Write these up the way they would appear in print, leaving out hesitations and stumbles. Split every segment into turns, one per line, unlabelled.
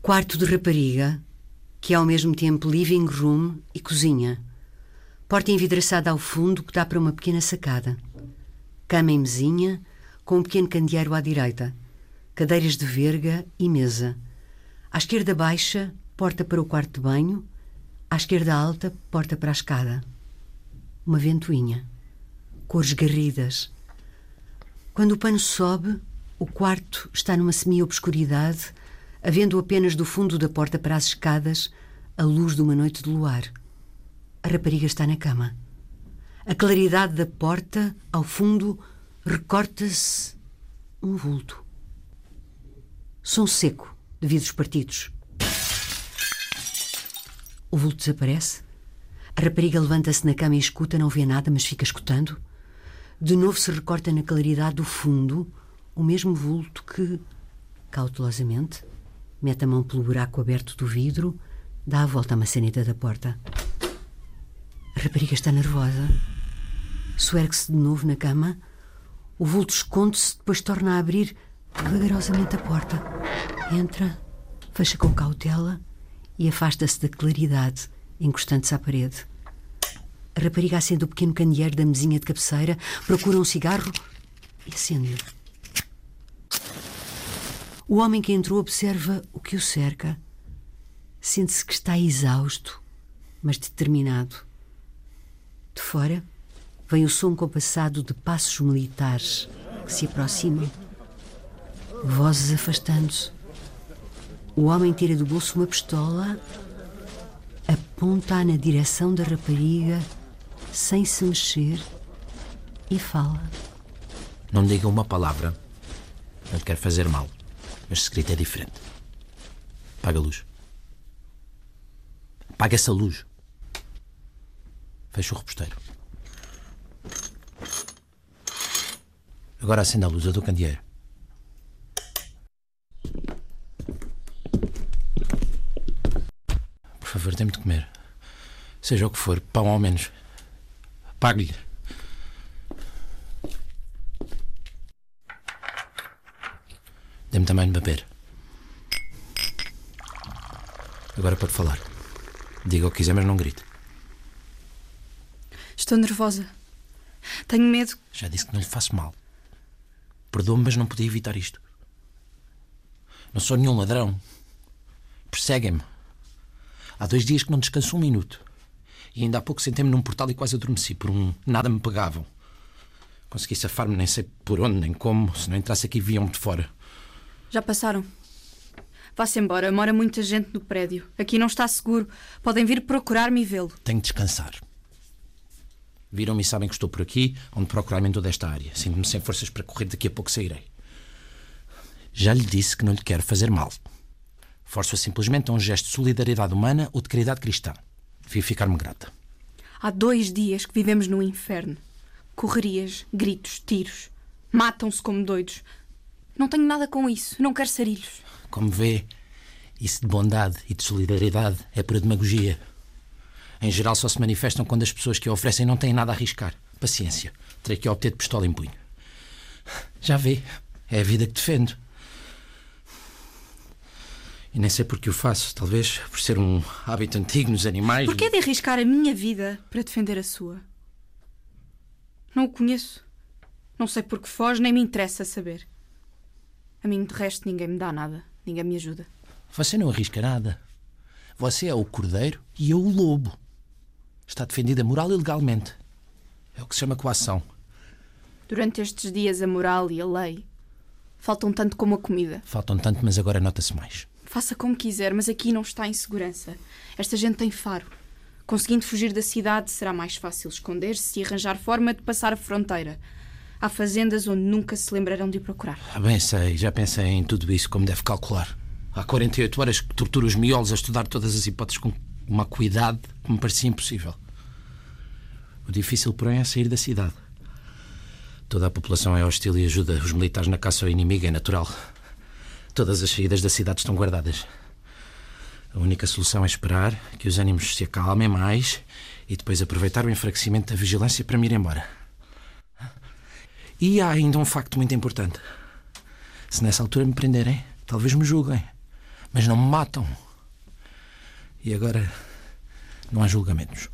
Quarto de rapariga, que é ao mesmo tempo living room e cozinha. Porta envidraçada ao fundo que dá para uma pequena sacada. Cama em mesinha, com um pequeno candeeiro à direita. Cadeiras de verga e mesa. À esquerda baixa, porta para o quarto de banho. À esquerda alta, porta para a escada. Uma ventoinha. Cores garridas. Quando o pano sobe, o quarto está numa semi-obscuridade, havendo apenas do fundo da porta para as escadas a luz de uma noite de luar. A rapariga está na cama. A claridade da porta, ao fundo, recorta-se um vulto. Som seco de vidros partidos. O vulto desaparece. A rapariga levanta-se na cama e escuta, não vê nada, mas fica escutando. De novo se recorta na claridade do fundo o mesmo vulto que, cautelosamente, mete a mão pelo buraco aberto do vidro, dá a volta à maçaneta da porta. A rapariga está nervosa. Suergue-se de novo na cama. O vulto esconde-se, depois torna a abrir vagarosamente a porta. Entra, fecha com cautela e afasta-se da claridade, encostando-se à parede. A rapariga acende o pequeno candeeiro da mesinha de cabeceira, procura um cigarro e acende-o. O homem que entrou observa o que o cerca. Sente-se que está exausto, mas determinado. De fora, vem o som compassado de passos militares que se aproximam. Vozes afastando-se. O homem tira do bolso uma pistola, aponta-a na direção da rapariga, sem se mexer, e fala.
Não diga uma palavra. Não te quero fazer mal, mas o segredo é diferente. Apaga a luz. Apaga essa luz. Fecha o reposteiro. Agora acenda a luz, eu dou candeeiro. Por favor, dê-me de comer. Seja o que for, pão ao menos. Pague-lhe. Dê-me também de beber. Agora pode falar. Diga o que quiser, mas não grite.
Estou nervosa. Tenho medo.
Já disse que não lhe faço mal. Perdoa-me, mas não podia evitar isto. Não sou nenhum ladrão. Perseguem-me. Há 2 dias que não descanso um minuto. E ainda há pouco sentei-me num portal e quase adormeci. Por nada me pegavam. Consegui safar-me, nem sei por onde, nem como. Se não entrasse aqui, viam-me de fora.
Já passaram. Vá-se embora. Mora muita gente no prédio. Aqui não está seguro. Podem vir procurar-me e vê-lo.
Tenho de descansar. Viram-me e sabem que estou por aqui, onde procurar-me em toda esta área. Sinto-me sem forças para correr, daqui a pouco sairei. Já lhe disse que não lhe quero fazer mal. Forço-a simplesmente a um gesto de solidariedade humana ou de caridade cristã. Devia ficar-me grata.
Há 2 dias que vivemos no inferno. Correrias, gritos, tiros. Matam-se como doidos. Não tenho nada com isso. Não quero sarilhos.
Como vê, isso de bondade e de solidariedade é pura demagogia. Em geral só se manifestam quando as pessoas que a oferecem não têm nada a arriscar. Paciência. Terei que obter de pistola em punho. Já vê. É a vida que defendo. E nem sei porque o faço. Talvez por ser um hábito antigo nos animais.
Porquê de arriscar a minha vida para defender a sua? Não o conheço. Não sei por que foge, nem me interessa saber. A mim, de resto, ninguém me dá nada. Ninguém me ajuda.
Você não arrisca nada. Você é o cordeiro e eu o lobo. Está defendida moral e legalmente. É o que se chama coação.
Durante estes dias, a moral e a lei faltam tanto como a comida.
Faltam tanto, mas agora nota-se mais.
Faça como quiser, mas aqui não está em segurança. Esta gente tem faro. Conseguindo fugir da cidade, será mais fácil esconder-se e arranjar forma de passar a fronteira. Há fazendas onde nunca se lembrarão de o procurar.
Bem sei, já pensei em tudo isso como deve calcular. Há 48 horas que torturo os miolos a estudar todas as hipóteses com uma cuidado que me parecia impossível. O difícil, porém, é sair da cidade. Toda a população é hostil e ajuda os militares na caça ao inimigo, é natural. Todas as saídas da cidade estão guardadas. A única solução é esperar que os ânimos se acalmem mais e depois aproveitar o enfraquecimento da vigilância para me ir embora. E há ainda um facto muito importante. Se nessa altura me prenderem, talvez me julguem. mas não me matam. E agora não há julgamentos.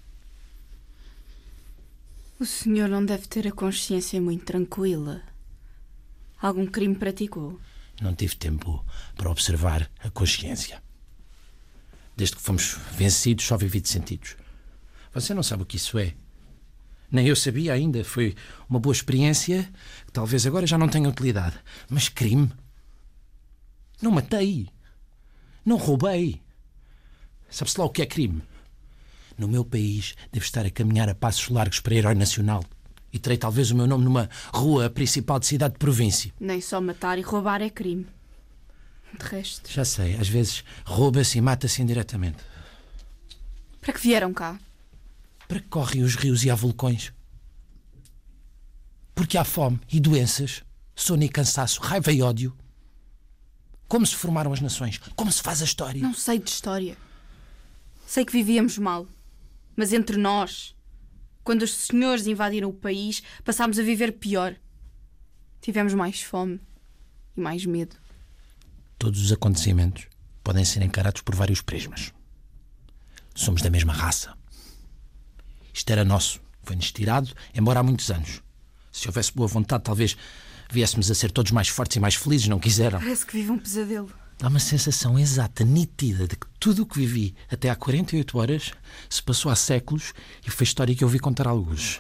O senhor não deve ter a consciência muito tranquila. Algum crime praticou?
Não tive tempo para observar a consciência. Desde que fomos vencidos, só vivi de sentidos. Você não sabe o que isso é. Nem eu sabia ainda. Foi uma boa experiência que talvez agora já não tenha utilidade. Mas crime? Não matei. Não roubei. Sabe-se lá o que é crime? No meu país, devo estar a caminhar a passos largos para herói nacional. E terei talvez o meu nome numa rua principal de cidade de província.
Nem só matar e roubar é crime. De resto...
Já sei, às vezes rouba-se e mata-se indiretamente.
Para que vieram cá?
Para que correm os rios e há vulcões? Porque há fome e doenças, sono e cansaço, raiva e ódio. Como se formaram as nações? Como se faz a história?
Não sei de história. Sei que vivíamos mal. Mas entre nós, quando os senhores invadiram o país, passámos a viver pior. Tivemos mais fome e mais medo.
Todos os acontecimentos podem ser encarados por vários prismas. Somos da mesma raça. Isto era nosso. Foi-nos tirado, embora há muitos anos. Se houvesse boa vontade, talvez viéssemos a ser todos mais fortes e mais felizes. Não quiseram.
Parece que vive um pesadelo.
Há uma sensação exata, nítida, de que tudo o que vivi até há 48 horas se passou há séculos e foi história que eu ouvi contar a alguns.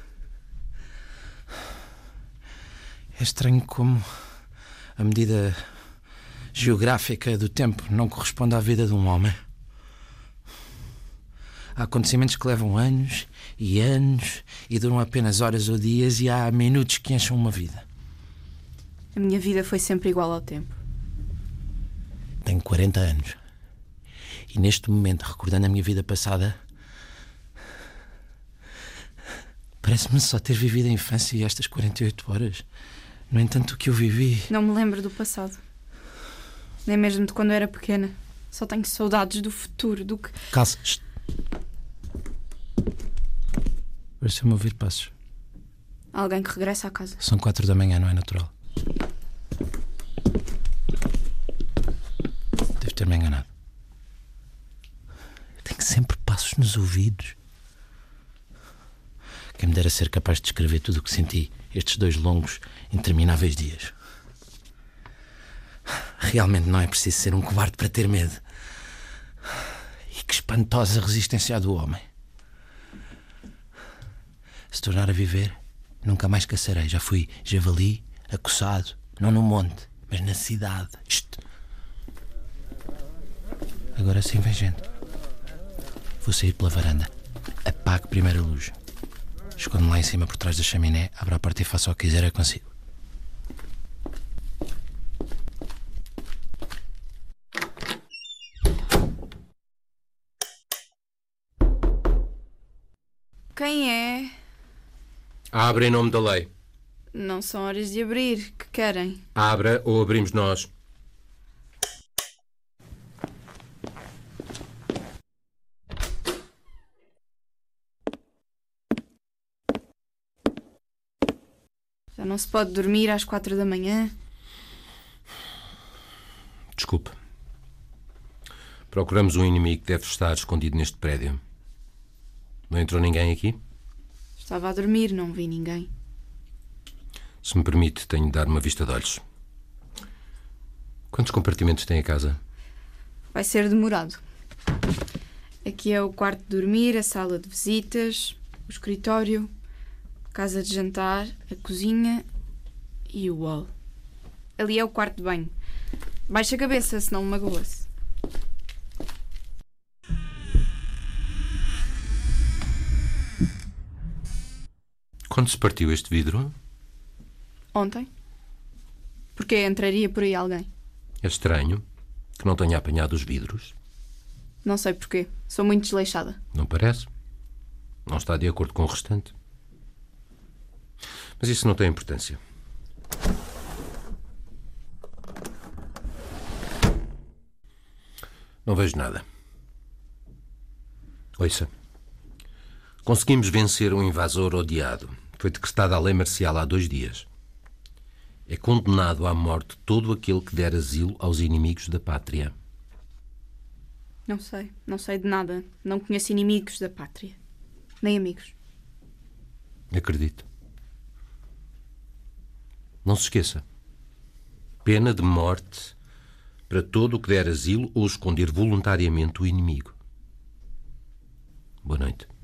É estranho como a medida geográfica do tempo não corresponde à vida de um homem. Há acontecimentos que levam anos e duram apenas horas ou dias, e há minutos que enchem uma vida.
A minha vida foi sempre igual ao tempo.
Tenho 40 anos. E neste momento, recordando a minha vida passada, parece-me só ter vivido a infância e estas 48 horas. No entanto, o que eu vivi...
Não me lembro do passado. Nem mesmo de quando eu era pequena. Só tenho saudades do futuro, do que...
Calça. Pareceu-me ouvir passos.
Alguém que regressa à casa.
São 4 da manhã, não é natural? Devo ter-me enganado. Tenho sempre passos nos ouvidos. Quem me dera ser capaz de descrever tudo o que senti estes 2 longos, intermináveis dias. Realmente não é preciso ser um covarde para ter medo. E que espantosa resistência há do homem. Se tornar a viver, nunca mais caçarei. Já fui javali, acossado, não no monte, mas na cidade. Agora sim vem gente. Vou sair pela varanda. Apague primeiro a luz. Escondo-me lá em cima por trás da chaminé, abro a porta e faço o que quiser, eu consigo.
Quem é?
Abre em nome da lei.
Não são horas de abrir. Que querem?
Abra ou abrimos nós.
Já não se pode dormir às 4 da manhã?
Desculpe. Procuramos um inimigo que deve estar escondido neste prédio. Não entrou ninguém aqui?
Estava a dormir, não vi ninguém.
Se me permite, tenho de dar uma vista de olhos. Quantos compartimentos tem a casa?
Vai ser demorado. Aqui é o quarto de dormir, a sala de visitas, o escritório, a casa de jantar, a cozinha e o hall. Ali é o quarto de banho. Baixa a cabeça, senão magoa-se.
Quando se partiu este vidro?
Ontem? Porque entraria por aí alguém?
É estranho que não tenha apanhado os vidros.
Não sei porquê. Sou muito desleixada.
Não parece? Não está de acordo com o restante. Mas isso não tem importância. Não vejo nada. Ouça. Conseguimos vencer um invasor odiado. Foi decretada a lei marcial há 2 dias. É condenado à morte todo aquele que der asilo aos inimigos da pátria.
Não sei de nada. Não conheço inimigos da pátria. Nem amigos.
Acredito. Não se esqueça. Pena de morte para todo o que der asilo ou esconder voluntariamente o inimigo. Boa noite.